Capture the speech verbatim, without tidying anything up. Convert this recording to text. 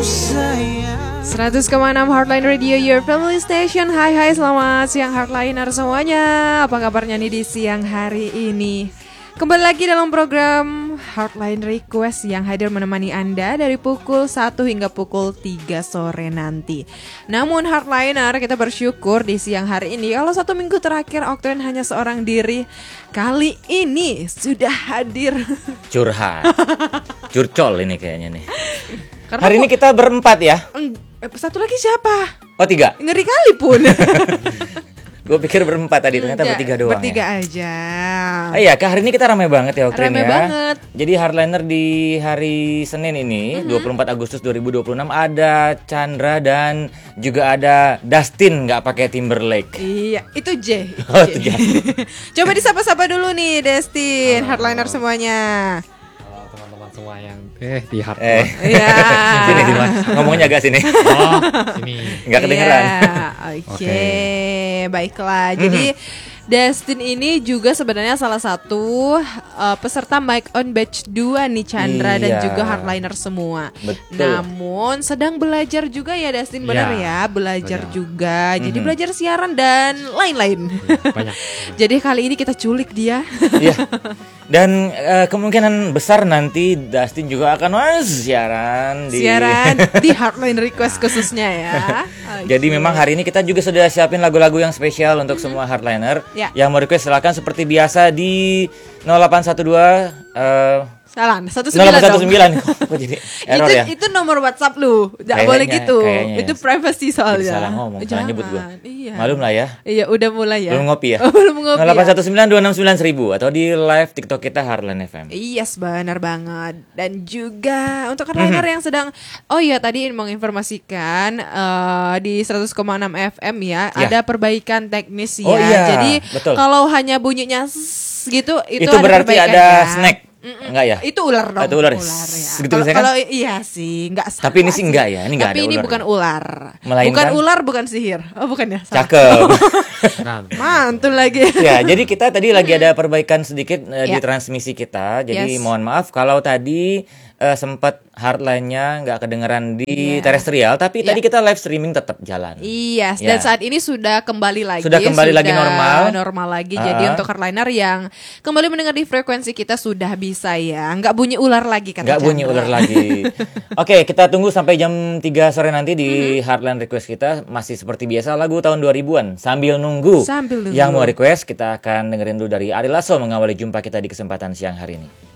seratus koma enam Heartline Radio, your family station. Hai hai, selamat siang Heartliner semuanya. Apa kabarnya nih di siang hari ini? Kembali lagi dalam program Heartline Request yang hadir menemani Anda dari pukul satu hingga pukul tiga sore nanti. Namun Heartliner, kita bersyukur di siang hari ini kalau satu minggu terakhir Octane hanya seorang diri, kali ini sudah hadir. Curhat. Curcol ini kayaknya nih. Karena hari ini kita berempat ya. Satu lagi siapa? Oh tiga. Ngeri kali pun. Gue pikir berempat tadi, ternyata Enggak, bertiga doang. Bertiga ya. aja. Ah, iya, Kak, hari ini kita ramai banget ya Octane ya. Ramai banget. Jadi Heartliner di hari Senin ini, mm-hmm. dua puluh empat Agustus dua ribu dua puluh enam ada Chandra dan juga ada Dustin nggak pakai Timberlake. Iya, itu J. Itu Oh, J. itu J. Coba disapa-sapa dulu nih Dustin, Heartliner semuanya. Semua yang eh di hard eh. Iya. Sini, sini ngomongnya agak sini. Oh, sini. Nggak kedengeran. Iya. Oke, okay. Baiklah. Jadi Dustin ini juga sebenarnya salah satu uh, peserta Mic on Batch dua nih Chandra, iya. Dan juga Heartliner semua. Betul. Namun sedang belajar juga ya Dustin, benar ya, ya? Belajar banyak. Juga. Jadi mm-hmm. belajar siaran dan lain-lain. Ya, banyak. Jadi kali ini kita culik dia. Iya. Dan uh, kemungkinan besar nanti Dustin juga akan was siaran di siaran di Heartline Request khususnya ya. Okay. Jadi memang hari ini kita juga sudah siapin lagu-lagu yang spesial untuk mm-hmm. semua Heartliner. Ya. Yang mau request silakan seperti biasa di nol delapan satu dua uh, Salah, satu sembilan nol delapan satu sembilan. Kok jadi error itu, ya? Itu nomor WhatsApp lu. Enggak boleh gitu. Itu ya. Privacy soalnya. Salah ngomong, salah nyebut gua. Iya. Malum lah ya. Iya, udah mulai ya. Belum ngopi ya? Oh, belum ngopi. nol delapan satu sembilan dua enam sembilan seribu atau di live TikTok kita Heartline F M. Yes, benar banget. Dan juga untuk Heartliner mm-hmm. yang sedang oh iya tadi menginformasikan uh, di seratus koma enam F M ya, ya, ada perbaikan teknis ya. Oh, iya. Jadi betul. Kalau hanya bunyinya gitu itu, itu ada berarti ada ya. snack. Mm-mm. Enggak ya? Itu ular dong. Itu ular. Ular ya. Gitu Kalau kan? iya sih, enggak salah. Tapi ini sih enggak ya, ini enggak Tapi ada ini ular. bukan ular. Melainkan... Bukan ular, bukan sihir. Oh, bukan ya? Salah. Cakep. Mantul lagi. Ya, jadi kita tadi lagi ada perbaikan sedikit uh, ya. Di transmisi kita. Jadi yes. mohon maaf kalau tadi uh, sempat hardline-nya nggak kedengeran di yeah. terestrial, tapi yeah. tadi kita live streaming tetap jalan. Iya, yes. Dan yeah. saat ini sudah kembali lagi. Sudah kembali sudah lagi normal. Normal lagi. Uh-huh. Jadi untuk Heartliner yang kembali mendengar di frekuensi kita sudah bisa ya, nggak bunyi ular lagi kata Nggak bunyi ular lagi. Oke, okay, kita tunggu sampai jam tiga sore nanti di mm-hmm. Heartline Request kita. Masih seperti biasa lagu tahun dua ribuan. Sambil nunggu. Sambil nunggu. Yang mau request kita akan dengerin dulu dari Ari Lasso mengawali jumpa kita di kesempatan siang hari ini.